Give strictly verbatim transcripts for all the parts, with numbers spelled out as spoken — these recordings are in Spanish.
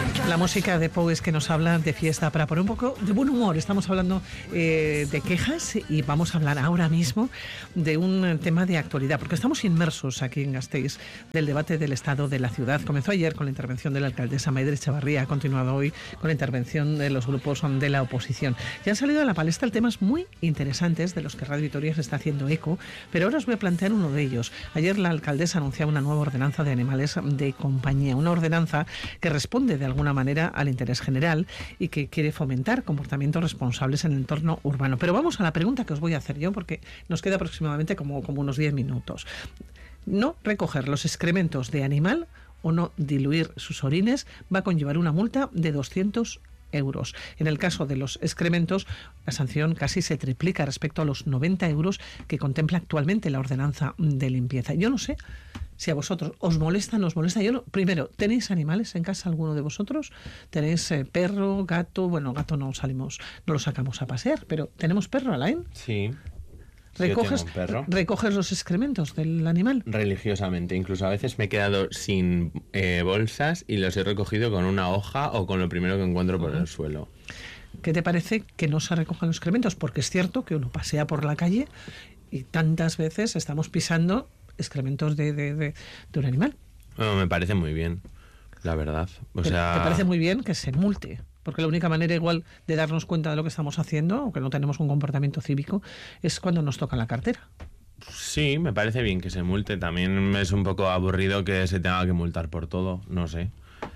La música de Pau es que nos habla de fiesta para poner un poco de buen humor. Estamos hablando eh, de quejas y vamos a hablar ahora mismo de un tema de actualidad, porque estamos inmersos aquí en Gasteiz del debate del estado de la ciudad. Comenzó ayer con la intervención de la alcaldesa Maider Etxebarria, ha continuado hoy con la intervención de los grupos de la oposición. Ya han salido a la palestra temas muy interesantes de los que Radio Vitoria se está haciendo eco, pero ahora os voy a plantear uno de ellos. Ayer la alcaldesa anunciaba una nueva ordenanza de animales de compañía, una ordenanza que responde de alguna manera al interés general y que quiere fomentar comportamientos responsables en el entorno urbano. Pero vamos a la pregunta que os voy a hacer yo, porque nos queda aproximadamente como, como unos diez minutos. No recoger los excrementos de animal o no diluir sus orines va a conllevar una multa de doscientos euros. En el caso de los excrementos, la sanción casi se triplica respecto a los noventa euros que contempla actualmente la ordenanza de limpieza. Yo no sé si a vosotros os molesta, nos molesta. Yo no, primero, ¿tenéis animales en casa alguno de vosotros? ¿Tenéis eh, perro, gato? Bueno, gato no salimos, no lo sacamos a pasear, pero ¿tenemos perro, Alain? Sí. ¿Recoges, Yo tengo un perro. ¿Recoges los excrementos del animal? Religiosamente. Incluso a veces me he quedado sin eh, bolsas y los he recogido con una hoja o con lo primero que encuentro por uh-huh. el suelo. ¿Qué te parece que no se recojan los excrementos? Porque es cierto que uno pasea por la calle y tantas veces estamos pisando excrementos de, de, de, de un animal. Bueno, me parece muy bien, la verdad. O ¿Te, sea... ¿Te parece muy bien que se multe? Porque la única manera igual de darnos cuenta de lo que estamos haciendo, aunque no tenemos un comportamiento cívico, es cuando nos toca la cartera. Sí, me parece bien que se multe. También es un poco aburrido que se tenga que multar por todo, no sé.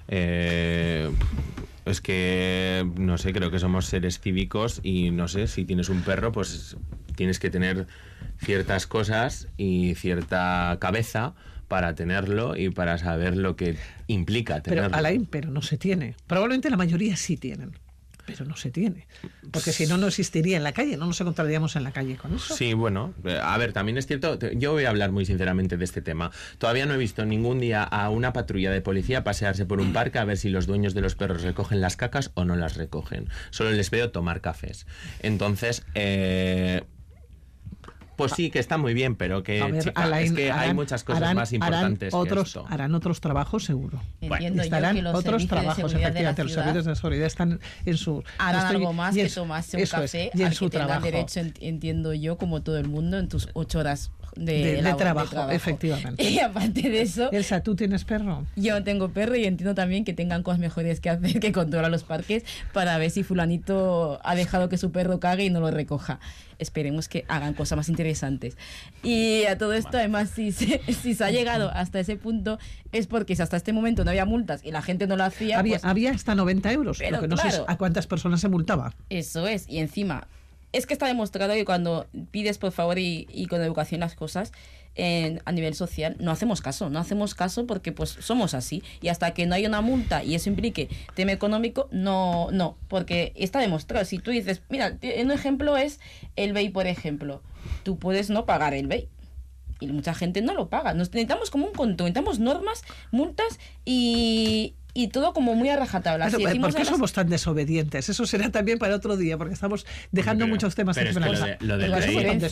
Eh, es que, no sé, creo que somos seres cívicos y no sé, si tienes un perro, pues tienes que tener ciertas cosas y cierta cabeza para tenerlo y para saber lo que implica tenerlo. Pero, Alain, pero no se tiene. Probablemente la mayoría sí tienen, pero no se tiene. Porque si no, no existiría en la calle, no nos encontraríamos en la calle con eso. Sí, bueno, a ver, también es cierto, yo voy a hablar muy sinceramente de este tema. Todavía no he visto ningún día a una patrulla de policía pasearse por un parque a ver si los dueños de los perros recogen las cacas o no las recogen. Solo les veo tomar cafés. Entonces, eh... pues sí, que está muy bien, pero que, ver, chica, Alain, es que harán, hay muchas cosas harán, más importantes harán otros, que esto. Harán otros trabajos, seguro. Entiendo bueno, estarán yo que los otros trabajos, efectivamente. Los servicios de seguridad están en su... Harán estoy, algo más que tomarse un café es, y en al su que trabajo. tengan derecho, entiendo yo, como todo el mundo, en tus ocho horas de, de, de, labor, trabajo, de trabajo. Efectivamente. Y aparte de eso... Elsa, ¿tú tienes perro? Yo no tengo perro y entiendo también que tengan cosas mejores que hacer que controlar los parques para ver si fulanito ha dejado que su perro cague y no lo recoja. Esperemos que hagan cosas más interesantes. Y a todo esto, además, si se, si se ha llegado hasta ese punto, es porque si hasta este momento no había multas y la gente no lo hacía... Había, pues, había hasta noventa euros, pero lo que no claro, sé a cuántas personas se multaba. Eso es, y encima, es que está demostrado que cuando pides por favor y, y con educación las cosas, en, a nivel social, no hacemos caso, no hacemos caso porque pues somos así, y hasta que no hay una multa y eso implique tema económico, no, no, porque está demostrado. Si tú dices, mira, un ejemplo es el B E I, por ejemplo, tú puedes no pagar el B E I, y mucha gente no lo paga. Nos necesitamos como un control, necesitamos normas, multas y... y todo como muy a rajatabla. Pero, si ¿por qué las... somos tan desobedientes? Eso será también para otro día, porque estamos dejando pero, muchos temas pero encima es de que la lo, de, lo, del herencia,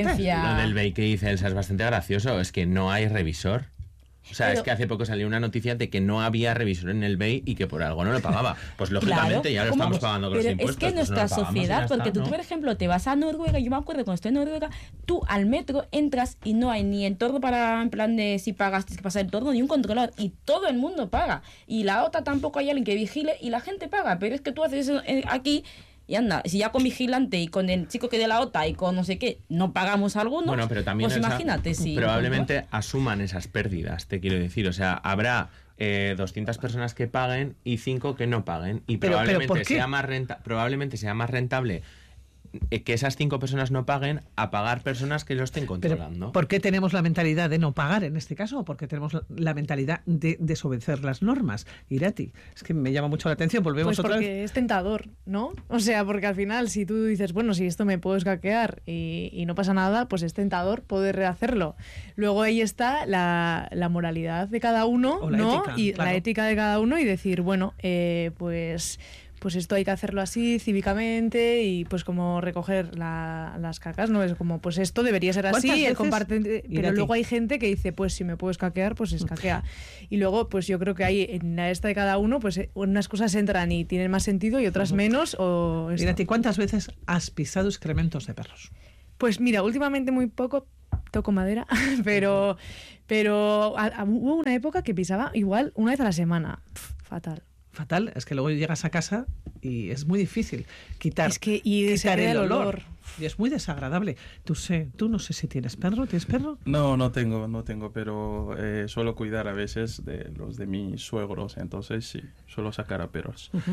lo del B E I que dice Elsa es bastante gracioso. Es que no hay revisor. O sea, pero, es que hace poco salió una noticia de que no había revisor en el B E I y que por algo no lo pagaba. Pues lógicamente claro, ya lo estamos pagando con los impuestos. Pero es que pues nuestra no sociedad, porque está, tú, ¿no? por ejemplo, te vas a Noruega, yo me acuerdo cuando estoy en Noruega, tú al metro entras y no hay ni entorno para, en plan de si pagas, tienes que pasar el torno, ni un controlador, y todo el mundo paga. Y la otra tampoco hay alguien que vigile y la gente paga, pero es que tú haces eso aquí... Y anda, si ya con vigilante y con el chico que de la O T A y con no sé qué, no pagamos algunos, bueno, pero también pues esa, imagínate si... Probablemente asuman esas pérdidas, te quiero decir. O sea, habrá eh, doscientas personas que paguen y cinco que no paguen. Y pero, probablemente, pero sea más renta, probablemente sea más rentable que esas cinco personas no paguen a pagar personas que lo estén controlando. Pero, ¿por qué tenemos la mentalidad de no pagar en este caso? ¿O por qué tenemos la mentalidad de desobedecer las normas? Irati, es que me llama mucho la atención. Volvemos pues otra vez. Porque es tentador, ¿no? O sea, porque al final si tú dices, bueno, si esto me puedo escaquear y, y no pasa nada, pues es tentador poder rehacerlo. Luego ahí está la, la moralidad de cada uno, o la ¿no? ética, y claro. la ética de cada uno y decir, bueno, eh, pues... pues esto hay que hacerlo así, cívicamente, y pues como recoger la, las cacas, ¿no? Es como, pues esto debería ser así, el comparte, pero luego hay gente que dice, pues si me puedo escaquear, pues escaquea. Y luego, pues yo creo que hay en la esta de cada uno, pues unas cosas entran y tienen más sentido y otras menos. O Irati, ¿cuántas veces has pisado excrementos de perros? Pues mira, últimamente muy poco, toco madera, pero, pero a, a, hubo una época que pisaba igual una vez a la semana. Pff, fatal. Fatal, es que luego llegas a casa y es muy difícil quitar, es que, y quitar el olor. olor. Y es muy desagradable. Tú sé, tú no sé si tienes perro, ¿tienes perro? No, no tengo, no tengo, pero eh, suelo cuidar a veces de los de mis suegros, entonces sí, suelo sacar a perros. Uh-huh.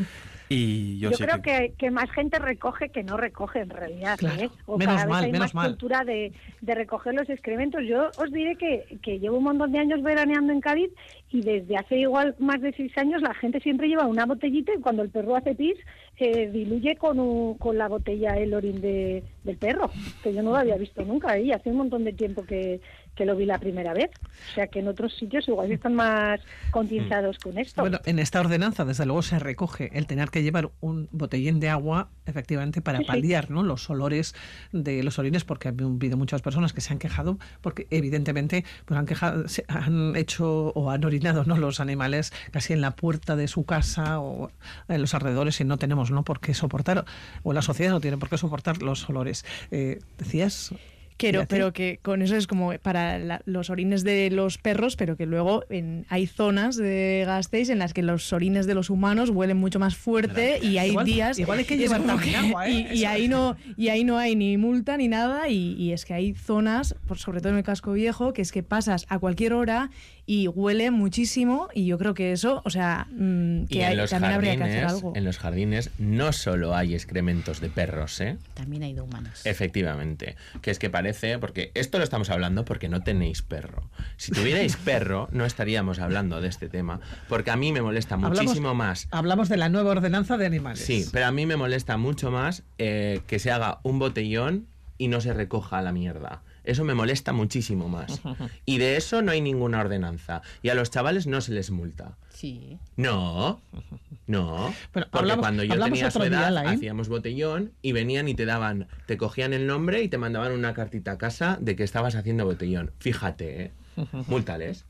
Y yo, yo sé creo que... que... que más gente recoge que no recoge en realidad. Claro. ¿eh? O menos cada vez mal, hay menos más mal. cultura de, de recoger los excrementos. Yo os diré que, que llevo un montón de años veraneando en Cádiz y desde hace igual más de seis años la gente siempre lleva una botellita y cuando el perro hace pis eh, diluye con, un, con la botella el orín de, del perro, que yo no lo había visto nunca, y ¿eh? Hace un montón de tiempo que, que lo vi la primera vez. O sea que en otros sitios igual están más concienciados con esto. Bueno, en esta ordenanza desde luego se recoge el tener que llevar un botellín de agua efectivamente para Sí, sí. paliar, ¿no?, los olores de los orines, porque ha habido muchas personas que se han quejado porque evidentemente pues han quejado, se han hecho o han orinado, ¿no?, los animales casi en la puerta de su casa o en los alrededores y no tenemos, ¿no?, por qué soportar, o la sociedad no tiene por qué soportar los olores. Eh, decías... Pero, Irati. pero que con eso es como para la, los orines de los perros, pero que luego en, hay zonas de Gasteiz en las que los orines de los humanos huelen mucho más fuerte y hay Igual- días... igual hay que es llevar como también que- agua, ¿eh? Y, y Eso ahí es. no, y ahí no hay ni multa ni nada y, y es que hay zonas, por, sobre todo en el casco viejo, que es que pasas a cualquier hora y huele muchísimo y yo creo que eso, o sea, mmm, que Y hay- en los también habría que hacer jardines, algo. en los jardines no solo hay excrementos de perros, ¿eh? También hay de humanos. Efectivamente, que es que parece, porque esto lo estamos hablando porque no tenéis perro. Si tuvierais perro, no estaríamos hablando de este tema, porque a mí me molesta Hablamos- muchísimo más. Hablamos de la nueva ordenanza de animales. Sí, pero a mí me molesta mucho más eh, que se haga un botellón y no se recoja la mierda. Eso me molesta muchísimo más. Y de eso no hay ninguna ordenanza. Y a los chavales no se les multa. Sí. No, no. Bueno, Porque hablamos- cuando yo hablamos tenía su otro día, edad, Alain. hacíamos botellón y venían y te daban, te cogían el nombre y te mandaban una cartita a casa de que estabas haciendo botellón. Fíjate, ¿eh? Múltales.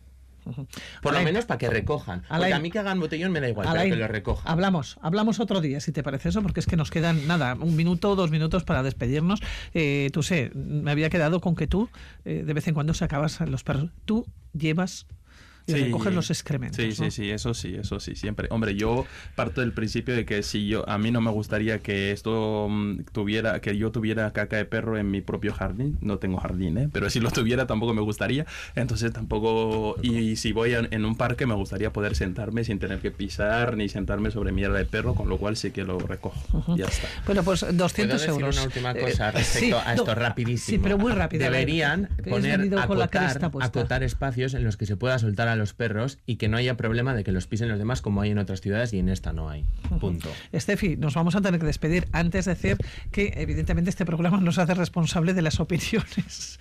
Por lo Alain. menos para que recojan. Porque Alain. a mí que hagan botellón me da igual, Alain, pero que lo recojan. Hablamos, hablamos otro día, si te parece eso, porque es que nos quedan, nada, un minuto o dos minutos para despedirnos. Eh, tú sé, me había quedado con que tú, eh, de vez en cuando sacabas a los perros. Tú llevas y Sí. recoges los excrementos. Sí, ¿no? sí, sí, eso sí, eso sí, siempre. Hombre, yo parto del principio de que si yo, a mí no me gustaría que esto mm, tuviera, que yo tuviera caca de perro en mi propio jardín. No tengo jardín, ¿eh? Pero si lo tuviera tampoco me gustaría. Entonces tampoco, y si voy a- en un parque me gustaría poder sentarme sin tener que pisar ni sentarme sobre mierda de perro, con lo cual sí que lo recojo. Ya está. Bueno, pues ¿Puedo doscientos decir euros. una última Eh, cosa respecto sí, a esto no, rapidísimo? Sí, pero muy rápido. Deberían Que has poner, venido con la acotar, cresta puesta. acotar espacios en los que se pueda soltar a los perros y que no haya problema de que los pisen los demás como hay en otras ciudades y en esta no hay. Punto. Estefi, nos vamos a tener que despedir antes de decir que evidentemente este programa nos hace responsable de las opiniones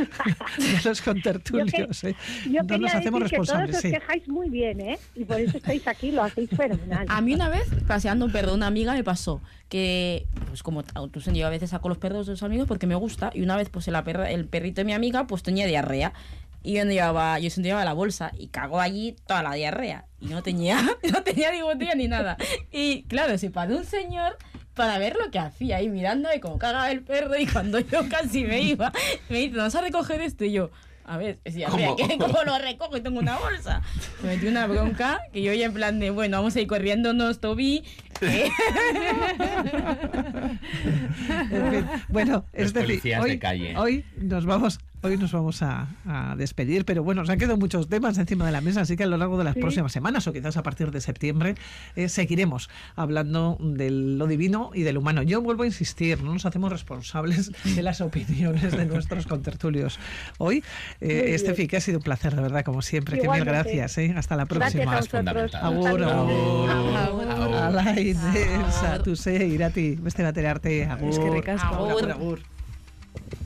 de los contertulios. ¿eh? Yo No quería nos hacemos decir que todos responsables. os Sí. quejáis muy bien, ¿eh? Y por eso estáis aquí, lo hacéis fenomenal. A mí una vez, paseando un perro de una amiga, me pasó que, pues como tú yo a veces saco los perros de los amigos porque me gusta, y una vez pues la perra, el perrito de mi amiga pues tenía diarrea. Y yo no llevaba, yo no llevaba la bolsa y cagó allí toda la diarrea. Y no tenía, no tenía ni botella ni nada. Y claro, se paró un señor para ver lo que hacía y mirando de cómo cagaba el perro. Y cuando yo casi me iba, me dice, ¿vas a recoger esto? Y yo, a ver, decía, ¿Cómo? ¿qué? ¿Cómo lo recojo? Y tengo una bolsa. Me metí una bronca que yo ya en plan de, bueno, vamos a ir corriéndonos, Toby. Eh, En fin, bueno, Los Estefi, policías hoy, de calle. hoy nos vamos, hoy nos vamos a, a despedir, pero bueno, se han quedado muchos temas encima de la mesa, así que a lo largo de las Sí. próximas semanas o quizás a partir de septiembre eh, seguiremos hablando de lo divino y del humano. Yo vuelvo a insistir, no nos hacemos responsables de las opiniones de nuestros contertulios. Hoy, eh, bien. Estefi, que ha sido un placer, de verdad, como siempre, que mil Igualmente. gracias, ¿eh? Hasta la Gracias próxima. a Es vosotros. fundamental. Un Agur, saludo. agur. Agur. Alain, Elsa, Agur. tu sé, irati, beste baterarte, agur. Es que ricasco. Agur. Agur, agur.